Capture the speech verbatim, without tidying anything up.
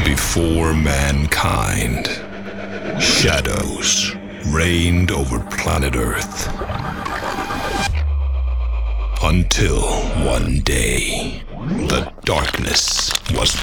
Before mankind, shadows reigned over planet Earth. Until one day, the darkness was